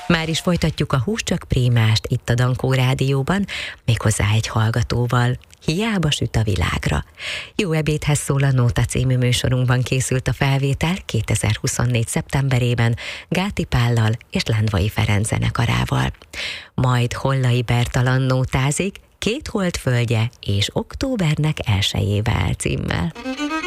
Már is folytatjuk a Hús csak Prémást itt a Dankó Rádióban, méghozzá egy hallgatóval. Hiába süt a világra. Jó ebédhez szól a Nóta című műsorunkban készült a felvétel 2024. szeptemberében Gáti Pállal és Lendvai Ferenc zenekarával. Majd Hollai Bertalan nótázik Két holdföldje és Októbernek elsejével címmel.